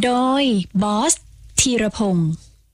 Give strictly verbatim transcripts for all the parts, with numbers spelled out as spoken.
โดยบอสธีรพงศ์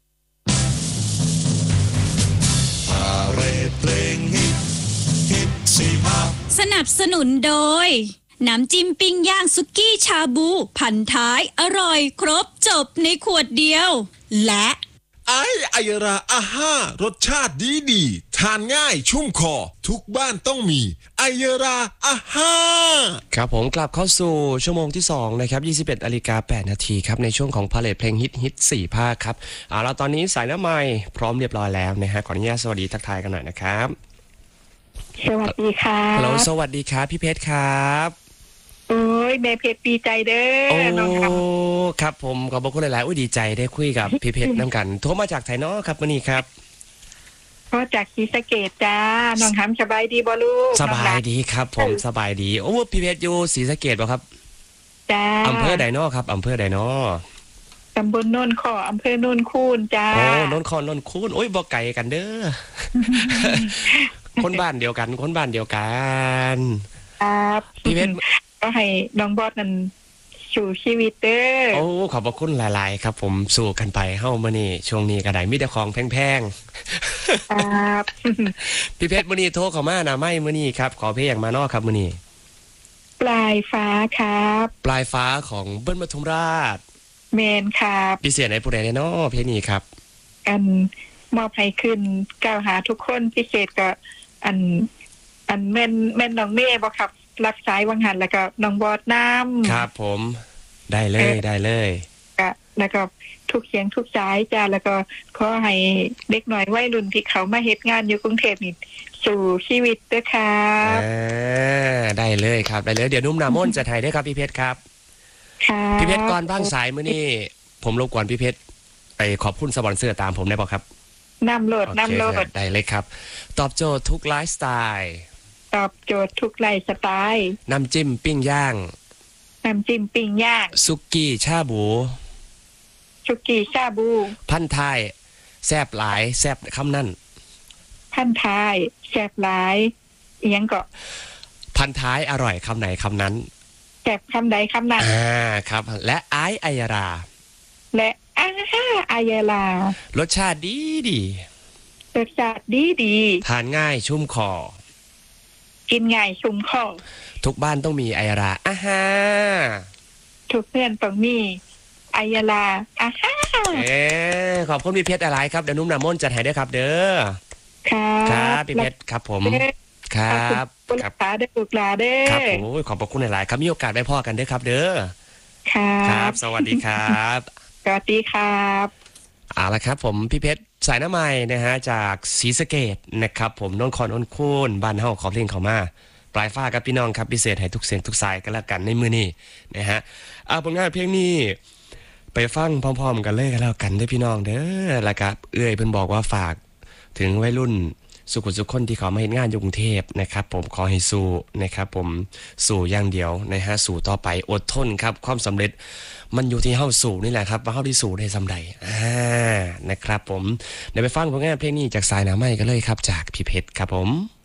สนับสนุนโดยน้ำจิ้มปิ้งย่างสุกี้ชาบูพันท้ายอร่อยครบจบในขวดเดียวและไอไอยราอาห้ารสชาติดีดีทานง่ายชุ่มคอทุกบ้านต้องมีไอยราอาห้าครับผมกลับเข้าสู่ชั่วโมงที่สองนะครับยี่สิบเอ็ดนาฬิกาแปดนาทีครับในช่วงของพาเลทเพลงฮิตฮิตสี่ภาคครับเอาละตอนนี้สายหน้าไมค์พร้อมเรียบร้อยแล้วนะฮะขออนุญาตสวัสดีทักทายกันหน่อยนะครับสวัสดีค่ะฮัลโหลสวัสดีครับพี่เพชรครับโอ้ยแม่เพชรดีใจเด้อน้องครับครับผมขอบคุณหลายๆอุ้ยดีใจได้คุยกับพี่เพชรน้ำกันโทรมาจากไทยเนาะครับวันนี้ครับก็จากศรีสะเกษจ้าน้องทำสบายดีบ่ลูกสบายดีครับผมสบายดีโอ้พี่เพชรอยู่ศรีสะเกษป่ะครับจ้าอำเภอใดเนาะครับอำเภอใดเนาะตำบลโนนขออำเภอโนนคูนจ้าโอ้โนนขอโนนคูนโอ้ยบ่ไกลกันเด้อ คนบ้านเดียวกันคนบ้านเดียวกันครับพี่เพชรก็ให้น้องบอสนั่นสู่ชีวิตเด้อโอ้ขอบพระคุณหลายๆครับผมสู่กันไปเฮ้ามื้อนี้ช่วงนี้ก็ได้มีแต่ของแพงๆครับพี่เพชรมื้อนี้โทรเข้ามานะไม่มื้อนี้ครับขอเพลงมาเนาะครับมื้อนี้ปลายฟ้าครับปลายฟ้าของเบิ้ลปทุมราชแมนครับพิเศษให้ผู้ใดเนาะเพลงนี้ครับอันมอบให้ขึ้นกล่าวหาทุกคนพิเศษก็อันอันแม่นแม่นน้องเมย์บ่ครับรักสายวังหันแล้วก็น้องบอสน้ำครับผมได้เลยได้เลยก็แล้วก็ทุกเสียงทุกสายจ้าแล้วก็ขอให้เด็กหน่อยวัยรุ่นที่เขามาเฮ็ดงานอยู่กรุงเทพนี่สู่ชีวิตด้วยครับอ่าได้เลยครับได้เลยเดี๋ยวนุ่มหน้ามนต์จะถ่ายได้ครับพี่เพชรครับค่ะพี่เพชรก่อนบ้างสายมื้อนี้ผมรบกวนพี่เพชรไปขอบคุณสปอนเซอร์ตามผมได้ป่ะครับนำโหลดนำโหลดได้เลยครับตอบโจทย์ทุกไลฟ์สไตล์ตอบโจทย์ทุกไลฟ์สไตล์น้ำจิ้มปิ้งย่างน้ำจิ้มปิ้งย่างสุกี้ชาบูสุกี้ชาบูพันท้ายแซ่บหลายแซ่บคำนั่นพันท้ายแซ่บหลายอีหยังก็พันท้ายอร่อยคำไหนคำนั้นแซ่บคำใดคำนั้นอ่าครับและไอไอยาราและอาฮ่าไอยาลารสชาติดีดีรสชาติดีดีทานง่ายชุ่มคอกินง่ายชุ่มคอทุกบ้านต้องมีไอยาราอาฮ่าทุกเพื่อนต้องมีไอยาลาอาฮ่าเอ๊ขอบคุณพี่เพชรอะไรครับเดี๋ยวนุ่มหน้ามนต์จัดให้ด้วยครับเด้อครับครับพี่เพชรครับผมครับครับตาได้ลูกหลาเด้อครับโอ้ยขอบพระคุณหลายๆครับมีโอกาสได้พ่อกันเด้อครับเด้อครับสวัสดีครับสวัสดีครับเอาละครับผมพี่เพชรสายน้ำไม้นะฮะจากศรีสะเกษนะครับผมนนท์คอนนท์คูนบ้านเฮาขอเพลงเขามาปลายฟ้ากับพี่น้องครับพิเศษให้ทุกเสียงทุกสายกันแล้วกันในมือนี้นะฮะเอาผลงานเพลงนี้ไปฟังพร้อมๆกันเลยกันแล้วกันด้วยพี่น้องเด้อแล้วครับเอื้อยเพิ่นบอกว่าฝากถึงวัยรุ่นสุขุมสุขคนที่เขามาเห็นงานอยู่กรุงเทพนะครับผมขอให้สู้นะครับผมสู้อย่างเดียวนะฮะสู้ต่อไปอดทนครับความสำเร็จมันอยู่ที่เฮาสู้นี่แหละครับว่าเฮาที่สู้ได้สำใดอ่านะครับผมเดี๋ยวไปฟังผลงานเพลงนี้จากสายหน้าไม้กันเลยครับจากพี่เพชรครับผม